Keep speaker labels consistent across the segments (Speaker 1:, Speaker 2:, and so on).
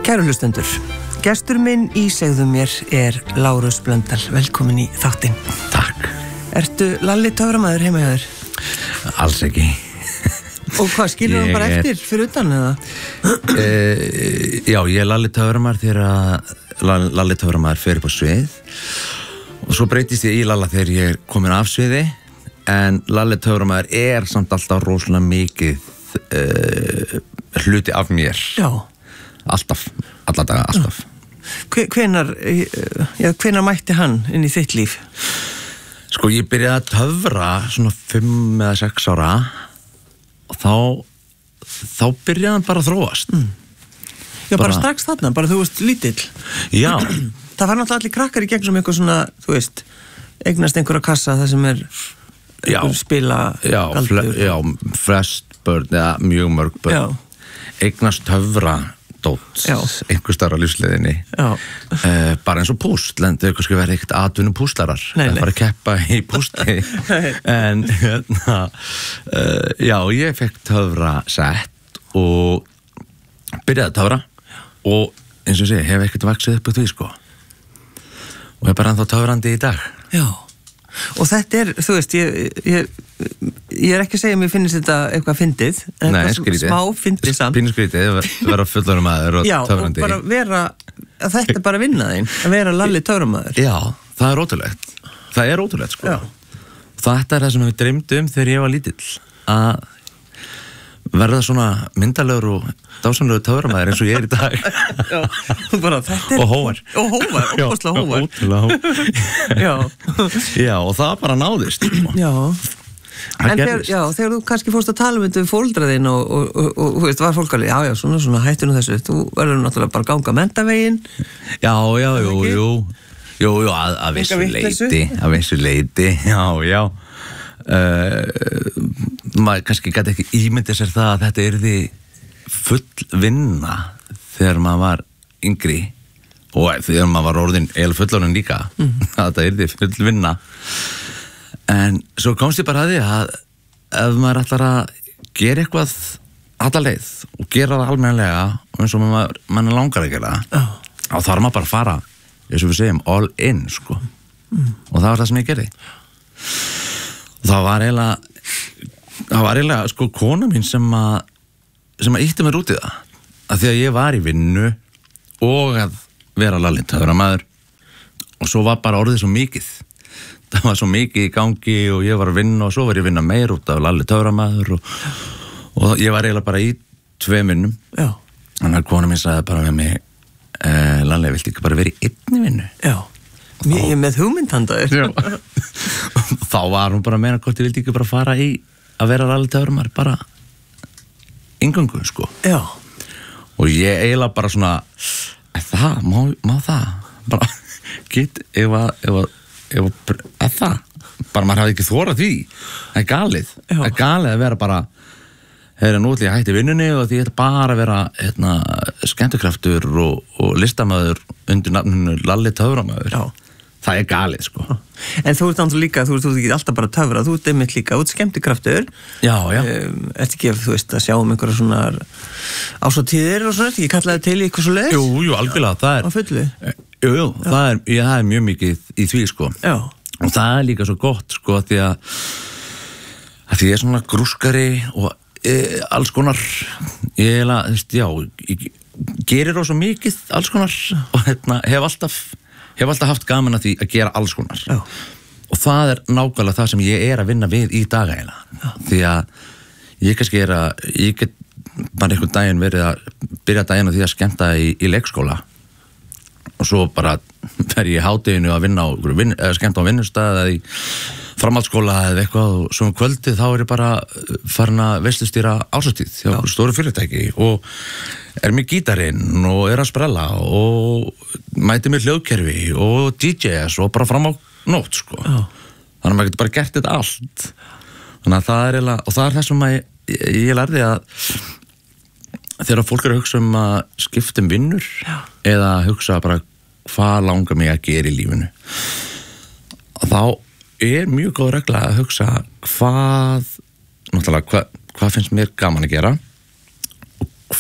Speaker 1: Kæru hlustendur, gestur minn í Segðu mér Lárus Blöndal. Velkomin í þáttinn.
Speaker 2: Takk.
Speaker 1: Ertu Lalli töframaður heima hjá þér?
Speaker 2: Alls ekki.
Speaker 1: Og hvað, skilur hann bara eftir fyrir utan eða?
Speaker 2: Já, ég Lalli töframaður þegar Lalli töframaður fer upp á svið. Og svo breytist ég í Lalla þegar ég komin af sviði. En Lalli töframaður samt alltaf rosalega mikið hluti af mér.
Speaker 1: Já.
Speaker 2: Alltaf, alla daga, alltaf.
Speaker 1: Hvenær mætti hann inn í þitt líf?
Speaker 2: Sko, ég byrjaði að töfra svona 5 eða 6 ára og þá byrjaði hann bara að þróast.
Speaker 1: Já, bara strax þarna, bara þú veist lítill.
Speaker 2: Já.
Speaker 1: Það var náttúrulega allir krakkar í gegn sem eitthvað svona, þú veist, eignast einhverja kassa það sem spila galdur.
Speaker 2: Já, flest börn, eða mjög mörg börn.
Speaker 1: Já.
Speaker 2: Eignast töfra dót, einhver starf á lífsleiðinni. Bara eins og púsl, en þau kannski verið ekkert atvinnum púslarar. Það er bara að keppa í púsli. En já, ég fekk töfra sett og byrjaði að töfra og eins og sé, hef ekkert vaxið upp á því, sko. Og ég bara ennþá töfrandi í dag. Já.
Speaker 1: Og þetta þú veist, ég ekki að segja að mér finnst þetta eitthvað fyndið, en smá fyndið samt.
Speaker 2: Pínu skrítið, vera fullorðinn maður og töfrandi.
Speaker 1: Já, og bara þetta bara vinna þín, að vera Lalli töframaður.
Speaker 2: Já, það er ótrúlegt. Það er ótrúlegt, sko. Já. Þetta það sem við dreymdum þegar ég var lítill, að verða svona myndalegur og dásamlegur töframaður eins og ég í dag.
Speaker 1: Já, bara þetta
Speaker 2: og hóvar.
Speaker 1: Og hóvar, óbúslega hóvar.
Speaker 2: Ótrúlega hóvar. Já, og það bara náðist. Já.
Speaker 1: En þegar þú kannski fórst að tala um þetta við fóldraðinn og veist, var fólk alveg, já, svona hættu nú þessu, þú verður náttúrulega bara að ganga mentaveginn.
Speaker 2: Já, að vissu leyti, já. Maður kannski gæti ekki ímyndið sér það að þetta yrði full vinna þegar maður var yngri og þegar maður var orðinn fullorðinn líka að þetta yrði full vinna. En svo komst ég bara að því að ef maður ætlar að gera eitthvað alla leið og gera það almennilega eins og maður langar að gera þá þarf maður bara að fara, eins og við segjum, all in, sko. Og það var það sem ég gerði. Það var eiginlega sko kona mín sem að ýtti mér út í það, að því að ég var í vinnu og að vera Lalli töframaður og svo var bara orðið svo mikið. Það var svo mikið í gangi og ég var að vinna og svo var ég að vinna meir út af Lalli töframaður og ég var eiginlega bara í 2 vinnum. Já. Þannig að kona mín sagði bara við mig, Lalli, viltu ekki bara vera í 1 vinnu? Já.
Speaker 1: Ég með hugmyndhandaður.
Speaker 2: Já. Þá var hún bara að meina hvort ég vildi ekki bara fara í að vera Lalli töframaður bara inngöngu, sko. Já. Og ég eiginlega bara svona, það, má það? Bara, ef það? Bara maður hafði ekki þorað því. Það er galið. Það er galið að vera bara, nú ætla ég að hætti vinnunni og því ég ætla bara að vera skemmtikraftur og listamæður undir nafninu Lalli töframaður. Já. Það er galið, sko.
Speaker 1: En þú ert náttúrulega líka, þú ert ekki alltaf bara að töfra, þú ert einmitt líka, þú ert skemmtikraftur. Já. Ertu ekki þú veist, að sjá einhverja svona ásatíðir og svona, ertu ekki kallaði til í eitthvað svo leiðis?
Speaker 2: Jú, algjörlega, það er...
Speaker 1: Á fullu?
Speaker 2: Jú, það er mjög mikið í því, sko. Já. Og það er líka svo gott, sko, að því ég er svona grúskari og alls konar, ég gerir rosa mikið alls konar og hef alltaf haft gaman að því að gera alls konar. Já. Og það er nákvæmlega það sem ég er að vinna við í dag eiginlega. Því að ég get bara einhvern daginn verið að byrja daginn á því að skemmta í leikskóla og svo bara fer ég í hádeginu að vinna skemmta á vinnustað eða í framhaldsskóla eða eitthvað og svo kvöldið þá er ég bara farin að veislustýra ásatíð hjá stóru fyrirtæki og er með gítarinn og er að sprella og mæti með hljóðkerfi og DJs og bara fram á nótt, sko. Já. Þannig að maður getur bara gert þetta allt. Þannig að það er eiginlega, og það er það sem ég lærði að þegar fólk er að hugsa að skipta vinnur eða hugsa bara hvað langar mig að gera í lífinu, þá er mjög góð regla að hugsa hvað finnst mér gaman að gera og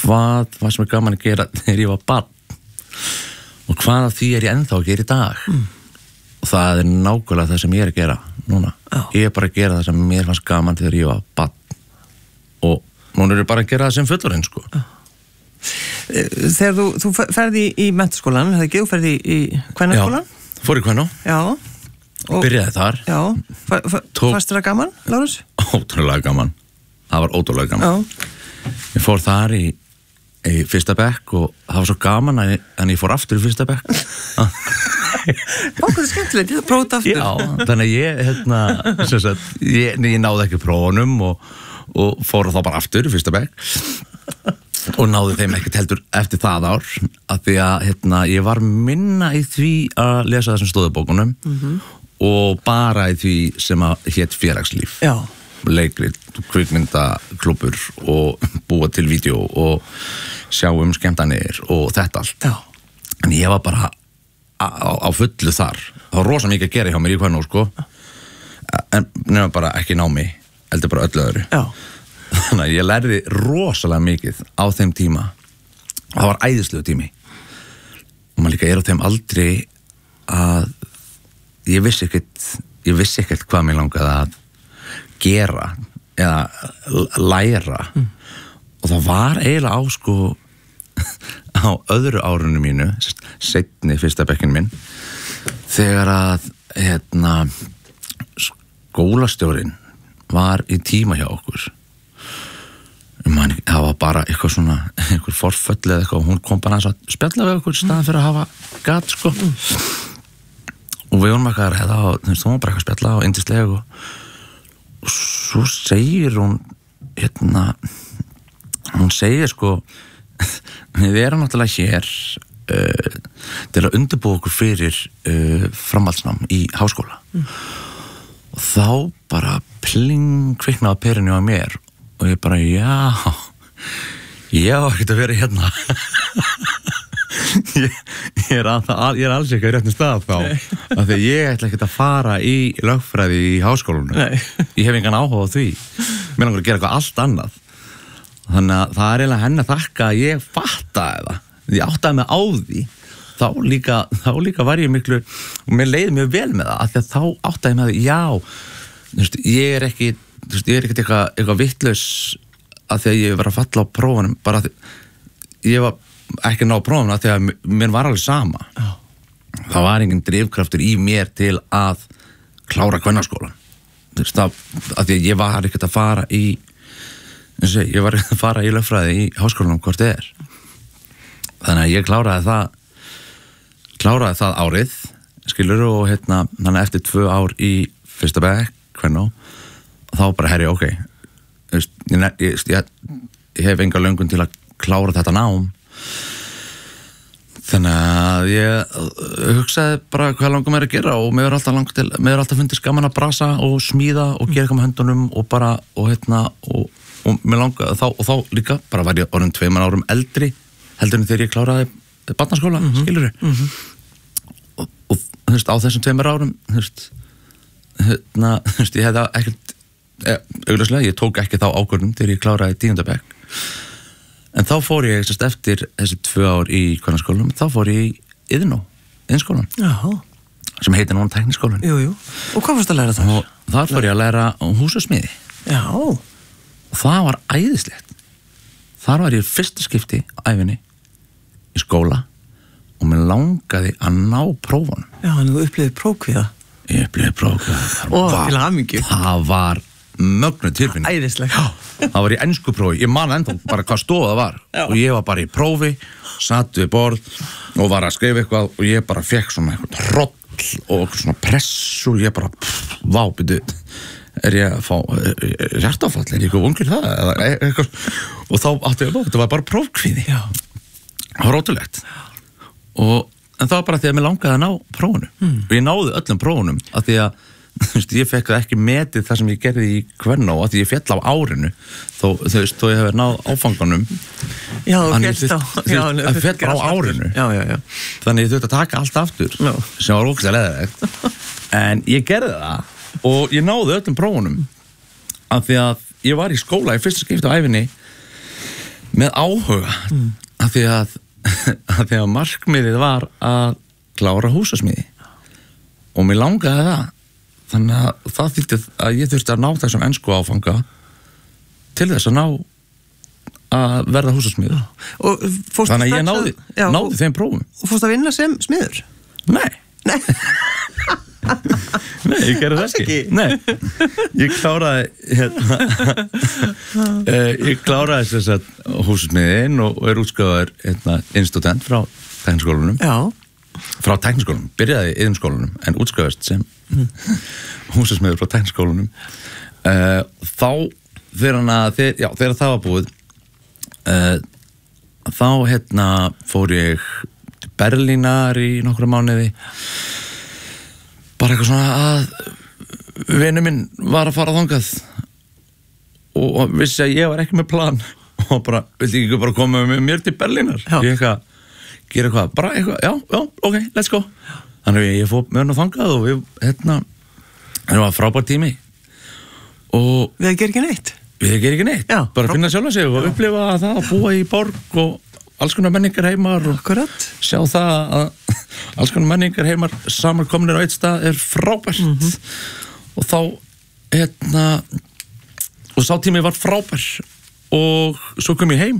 Speaker 2: hvað var sem gaman að gera þegar ég var barn og hvað af því ég ennþá að gera í dag og það nákvæmlega það sem ég að gera núna. Ég bara að gera það sem mér fannst gaman þegar ég var barn og núna bara að gera það sem fullorðinn sko.
Speaker 1: Þegar þú ferði í menntaskólan, hefði ekki, þú ferði í kvennaskólan?
Speaker 2: Já, fór í Kvennó.
Speaker 1: Já.
Speaker 2: Byrjaði þar.
Speaker 1: Já, fannst þér það gaman, Lárus?
Speaker 2: Ótrúlega gaman. Það var ótrúlega gaman. Já. Ég fór þar í fyrsta bekk og það var svo gaman en ég fór aftur í fyrsta bekk.
Speaker 1: Hvað er skemmtilegt, ég það prófði aftur.
Speaker 2: Já, þannig að ég náði ekki prófunum og fór þá bara aftur í fyrsta bekk og náði þeim ekkert heldur eftir það ár af því að ég var minna í því að lesa þessum stóðubókunum og bara í því sem að hét félagslíf. Já. Leikrit, kvikmyndaklúbbur og búa til vídeo og sjá skemmtanir og þetta allt. Já. En ég var bara á fullu þar. Það var rosa mikið að gera hjá mér í Kvennó sko. En nema bara ekki námi, heldur bara öllu öðru. Já. Þannig að ég lærði rosalega mikið á þeim tíma. Það var æðislegu tími. Og maður líka á þeim aldrei að ég vissi ekkert hvað mér langaði að gera eða læra og það var eiginlega á sko á öðru árunum mínu seinni fyrsta bekkinn minn þegar að skólastjórinn var í tíma hjá okkur það var bara eitthvað svona einhver forföll eða eitthvað og hún kom bara að spjalla við okkur í staðan fyrir að hafa gat sko og við vorum eitthvað að ræða og þú var bara eitthvað að spjalla og yndislega og svo segir hún hún segir sko við erum náttúrulega hér til að undirbúa okkur fyrir framhaldsnám í háskóla og þá bara kviknaði perinu á mér og ég bara ég á ekkert að vera hérna ég er alls ekki á réttum stað þá af því ég ætla ekkert að fara í lögfræði í háskólanum. Ég hef engan áhuga á því mér langar að gera eitthvað allt annað þannig að það er eiginlega henni að þakka að ég fattaði það ég áttaði mig á því þá líka var ég miklu og mér leiði mjög vel með það af því að þá áttaði mig að ég er ekkert eitthvað vitlaus af því að ég var að falla á prófunum bara að ég var ekki ná prófuna því að mér var alveg sama. Það var engin drifkraftur í mér til að klára kvennaskólan. Af því að ég var ekkert að fara í lögfræði í háskólanum hvort þið er. Þannig að ég kláraði það árið skilur og þannig eftir 2 ár í fyrsta bekk Kvennó þá bara ok ég hef enga löngun til að klára þetta nám þannig að ég hugsaði bara hvað langar mér að gera og mér er alltaf fundist gaman að brasa og smíða og gera eitthvað með höndunum og bara og mér langaði þá líka bara var ég orðin 2 árum eldri heldur en þegar ég kláraði barnaskóla skilurðu og á þessum 2 árum ég hefði ekkert augljóslega, ég tók ekki þá ákvörðun þegar ég kláraði 10. bekk en þá fór ég eftir þessi 2 ár í kvennaskólanum, þá fór ég í iðnskólan sem heitir núna tækniskólan.
Speaker 1: Jú. Og hvað fórst að læra þar?
Speaker 2: Og þar fór ég að læra húsasmíði. Já. Og það var æðislegt. Þar var ég fyrsta skipti á ævinni í skóla og mér langaði að ná prófunum. Já, en þú upplifði prófkvíða? Ég upplifði prófkvíða.
Speaker 1: Til hamingju.
Speaker 2: Það var mögnu tilfinning.
Speaker 1: Æðislega.
Speaker 2: Það var í enskuprófi, ég man ennþá bara hvað stofa það var og ég var bara í prófi, satt við borð og var að skrifa eitthvað og ég bara fekk svona eitthvað hroll og svona pressu og ég bara vábyttu, er ég að fá hjartáfall, er ég eitthvað ungir það eða eitthvað og þá átti ég þetta var bara prófkvíði. Það var ótrúlegt en það var bara því að mér langaði að ná prófunum og ég náði öllum prófunum af því að ég fekk það ekki metið það sem ég gerði í Kvennó af því ég fjall á árinu þó ég hefði náð áfanganum ég fjall á árinu þannig ég þurfti að taka allt aftur sem var ógeðslega leiðilegt en ég gerði það og ég náði öllum prófunum af því að ég var í skóla í fyrsta skipti á ævinni með áhuga af því að markmiðið var að klára húsasmíði og mér langaði það, þannig að það þýtti að ég þurfti að ná þessum ensku áfanga til þess að ná að verða húsasmiður. Þannig að ég náði þeim prófum. Og
Speaker 1: fórst að vinna sem smiður?
Speaker 2: Nei. Nei, ég gerði það ekki. Nei, ég kláraði ég kláraði þess að húsasmiðin og útskrifaður innstudent frá tekniskólanum.
Speaker 1: Já.
Speaker 2: Frá tekniskólanum, byrjaði í iðnskólanum en útskrifaðist sem húsasmiður frá tekniskólanum. Þá þegar það var búið þá fór ég til Berlínar í nokkra mánuði, bara eitthvað svona að vinur minn var að fara þangað og vissi að ég var ekki með plan og bara, vildi ekki bara koma með mér til Berlínar? Ég gera eitthvað, bara eitthvað, já, ok, let's go. Þannig að ég fór með hann þangað og það var frábær tími og
Speaker 1: við gerum ekki neitt.
Speaker 2: Já, bara finna sjálfa sig og upplifa það að búa í borg og alls konar menningar heimar og sjá það að alls konar menningar heimar samankomnir á eitt stað er frábært og þá og sá tími var frábær og svo kom ég heim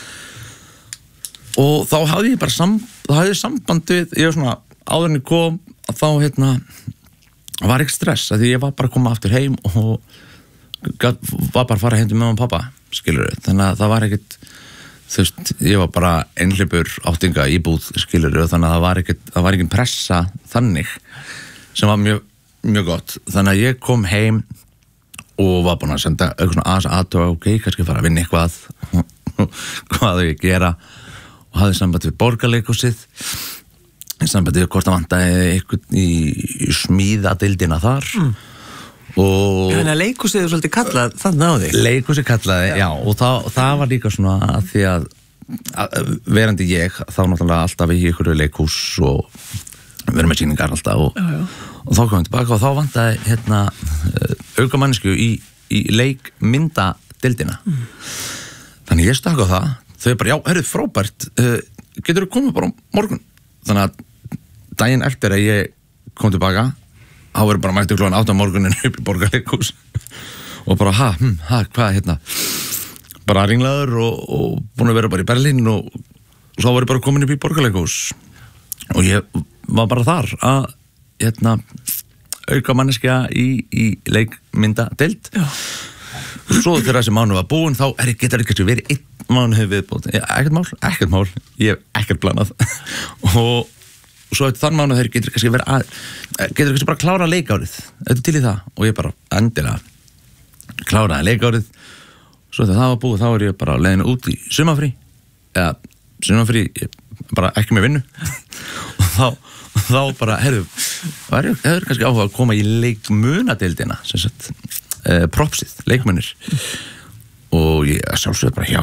Speaker 2: og þá hafði ég bara samband við, ég var svona áður en ég kom að þá var ekki stress að því ég var bara að koma aftur heim og var bara að fara heim til mamma og pappa, skilurðu, þannig að það var ekkert, þú veist, ég var bara einhleypur áttinga íbúð, skilurðu, þannig að það var ekkert pressa þannig, sem var mjög, mjög gott, þannig að ég kom heim og var búin að senda eitthvað svona aðtöga, ok, kannski fara að vinna eitthvað, hvað ég gera, og hafði samband við Borgarleikhúsið, samband við hvort það vantaði eitthvað í smíðadeildina þar, og
Speaker 1: leikhúsið er svolítið kallað þannig á því.
Speaker 2: Leikhúsið kallaði, já, og það var líka svona að því að verandi ég, þá náttúrulega alltaf í ykkur leikhús og verið með sýningar alltaf og þá komum við tilbaka og þá vantaði aukamannisku í leikmyndadeildina. Þannig ég stakk á það, þau bara, já, heyrðu, frábært, getur þú komið bara á morgun? Þannig að daginn eftir að ég kom tilbaka þá verður bara mættu klokkan 8 á morgunin upp í Borgarleikhús og bara, hvað, bara ringlaður og búin að vera bara í Berlín og svo var ég bara komin upp í Borgarleikhús og ég var bara þar að auka manneskja í leikmyndadeild. Svo þegar þessi mánuð var búin þá getur ekki verið 1 mánuð viðbót, ekkert mál, ég hef ekkert planað og svo eftir þann mánuð þeir getur kannski kannski bara klára leikárið, þetta til í það og ég bara endilega kláraði leikárið, svo þegar það var búið þá ég bara leiðinu út í sumarfrí, bara ekki með vinnu og þá bara, hefur kannski áhuga að koma í leikmunadeildina, sem sagt propsið, leikmunir og ég sjálfsögði bara hjá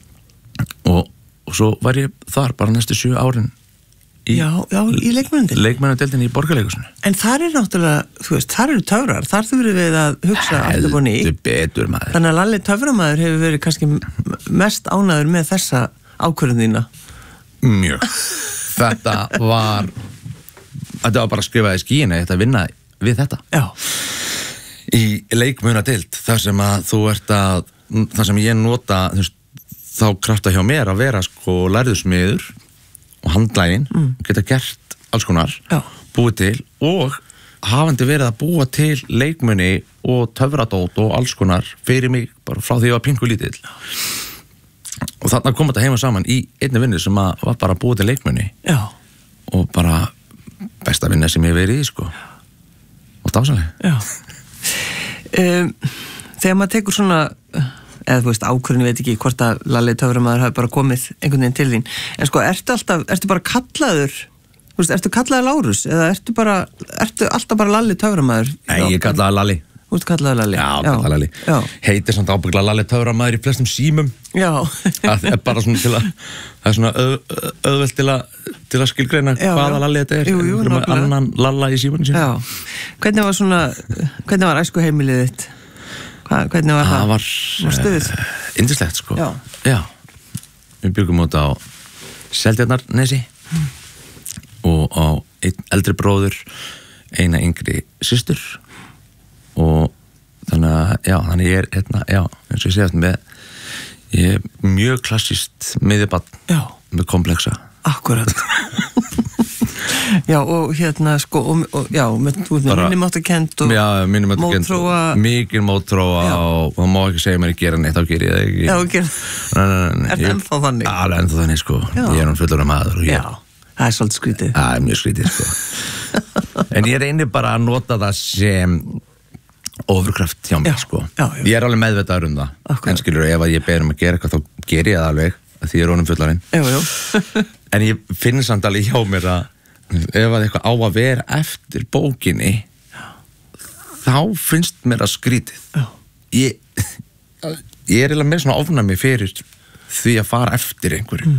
Speaker 2: og svo var ég þar bara næstu 7 árin
Speaker 1: Já, í leikmunadeildinni.
Speaker 2: Leikmunadeildinni í Borgarleikhúsinu.
Speaker 1: En þar er náttúrulega, þú veist, þar eru töfrar, þar þurfum við að hugsa aftur på ný.
Speaker 2: Betur maður.
Speaker 1: Þannig að Lalli töframaður hefur verið kannski mest ánæður með þessa ákvörðun þína.
Speaker 2: Mjög. Þetta var bara skrifað í skíinu, þetta vinna við þetta.
Speaker 1: Já.
Speaker 2: Í leikmunadeild, þar sem að þú ert þar sem ég nota, þú veist, þá krafta hjá mér að vera lærðusmiður og handlægin, geta gert alls konar, búið til og hafandi verið að búa til leikmuni og töfradót og alls konar fyrir mig, bara frá því ég var pinku lítill og þarna kom þetta heima saman í einni vinnu sem var bara búið til leikmuni og bara besta vinna sem ég hef verið í, og dásanlega.
Speaker 1: Þegar maður tekur svona eða þú veist, ákvörðin, veit ekki hvort að Lalli töframaður hafi bara komið einhvern veginn til þín, en ertu bara kallaður, þú veist, ertu kallaður Lárus eða ertu alltaf bara Lalli töframaður?
Speaker 2: Nei, ég kallaði Lalli.
Speaker 1: Þú ert kallaður Lalli?
Speaker 2: Já, kallaði Lalli. Heitir samt ábyggla Lalli töframaður í flestum símum.
Speaker 1: Já.
Speaker 2: Það er bara svona það er svona auðvelt til að skilgreina hvaða Lalli þetta er.
Speaker 1: Jú,
Speaker 2: með annan Lalla í símanum sín.
Speaker 1: Já. Hvernig var æskuheimilið þitt? Hvernig var það?
Speaker 2: Það var
Speaker 1: stuð?
Speaker 2: yndislegt,
Speaker 1: Já.
Speaker 2: við byggum út á Seltjarnarnesi og á einn eldri bróður, eina yngri systur og þannig ég er eins og ég segast ég er mjög klassískt miðjubarn með komplexa.
Speaker 1: Akkurat. Já, og sko, með minnumáttakend og mótþróa.
Speaker 2: Mikil mótþróa og það má ekki segja mér að gera neitt, þá ger ég það ekki.
Speaker 1: Já, ertu ennþá þannig?
Speaker 2: Alveg ennþá þannig, sko. Ég er fullorðinn maður.
Speaker 1: Já, það er svolítið skrítið.
Speaker 2: Það er mjög skrítið, sko. En ég reynir bara að nota það sem ofurkraft hjá mér, sko. Ég er alveg meðvitaður það. En skilur, ef ég ber að gera eitthvað, þá ger ég það alveg, því ég er honum fullorðinn.
Speaker 1: Já.
Speaker 2: En ég finn samt alveg hjá mér að ef að eitthvað á að vera eftir bókinni þá finnst mér að skrítið. Ég er eiginlega með svona ofnæmi fyrir því að fara eftir einhverju.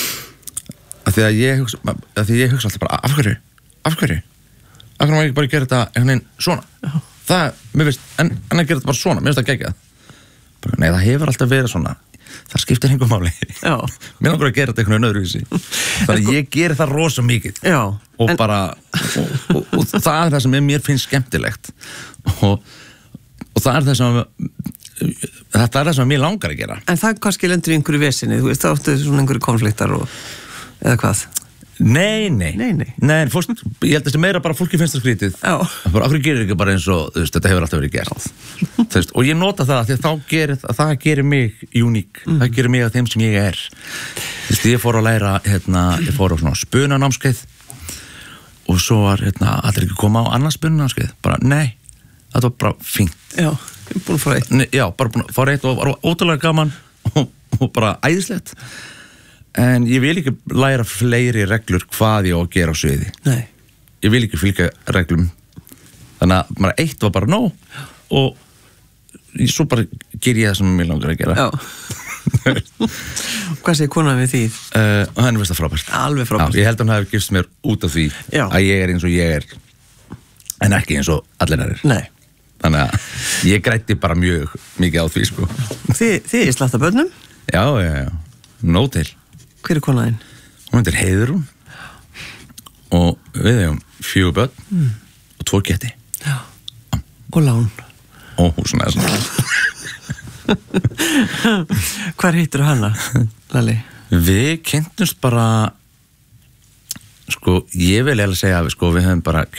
Speaker 2: Af því að ég hugsa alltaf bara af hverju má ég ekki bara gera þetta einhvern veginn svona. Mér finnst, en að gera þetta bara svona, mér finnst það geggjað. Nei, það hefur alltaf verið svona. Það skiptir engum máli. Mér langar að gera þetta einhvern veginn öðruvísi. Þannig að ég geri það rosa mikið. Og bara og það er það sem mér finnst skemmtilegt og það er það sem þetta er það sem mér langar að gera.
Speaker 1: En það kannski lendur í einhverju vesinni, þú veist, það áttu svona einhverju konfliktar eða hvað?
Speaker 2: Nei, fólk, ég held að þetta meira bara fólki finnst það skrítið. Bara, af hverju gerir ekki bara eins og, þú veist, þetta hefur alltaf verið gert. Og ég nota það því að það gerir mig uník. Það gerir mig að þeim sem ég er. Þú veist, ég fór að læra, ég fór á svona spunanámskeið og svo var, allir ekki koma á annað spunanámskeið. Bara, nei, það var bara fínt.
Speaker 1: Já, ég er búin að fara eitt.
Speaker 2: Já, bara búin að fara eitt og var ótrúlega gaman og bara æðislegt. En ég vil ekki læra fleiri reglur hvað ég á að gera á sviði.
Speaker 1: Nei.
Speaker 2: Ég vil ekki fylgja reglum. Þannig að bara eitt var bara nóg og svo bara ger ég það sem ég langar að gera.
Speaker 1: Já. Hvað segir konan við því?
Speaker 2: Hann veist það frábært.
Speaker 1: Alveg frábært.
Speaker 2: Já, ég held að hann hafi gifst mér út af því að ég er eins og ég er en ekki eins og allir aðrir.
Speaker 1: Nei.
Speaker 2: Þannig að ég grætti bara mjög mikið á því, sko.
Speaker 1: Þið er slatta börnum?
Speaker 2: Já. Nó til.
Speaker 1: Hver er konaðinn?
Speaker 2: Hún heitir Heiðrún og við hefum 4 börn og 2 ketti.
Speaker 1: Já. Og lán.
Speaker 2: Og húsnæðis.
Speaker 1: Hvar heitir hana, Lalli?
Speaker 2: Við kynntumst bara, sko, ég vil eiginlega segja að við höfum bara